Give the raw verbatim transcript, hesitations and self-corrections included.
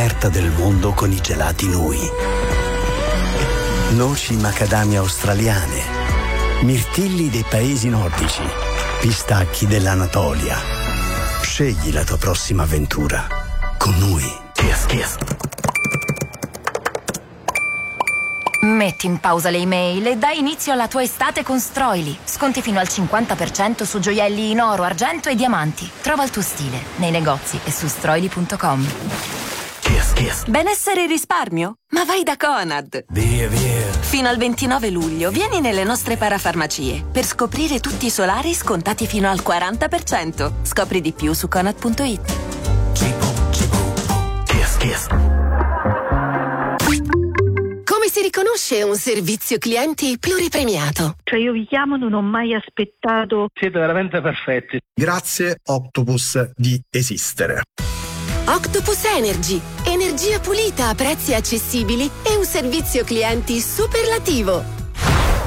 scoperta del mondo con i gelati Nui. Noci macadamia australiane, mirtilli dei paesi nordici, pistacchi dell'Anatolia. Scegli la tua prossima avventura con Nui. Kiss, kiss. Metti in pausa le email e dai inizio alla tua estate con Stroili. Sconti fino al cinquanta per cento su gioielli in oro, argento e diamanti. Trova il tuo stile nei negozi e su stroili punto com. Kiss, kiss. Benessere e risparmio? Ma vai da Conad! Via, via. Fino al ventinove luglio vieni nelle nostre parafarmacie per scoprire tutti i solari scontati fino al quaranta per cento. Scopri di più su conad punto it. Kiss, kiss. Come si riconosce un servizio clienti pluripremiato? Cioè io vi chiamo, non ho mai aspettato. Siete veramente perfetti. Grazie Octopus di esistere. Octopus Energy, energia pulita a prezzi accessibili e un servizio clienti superlativo.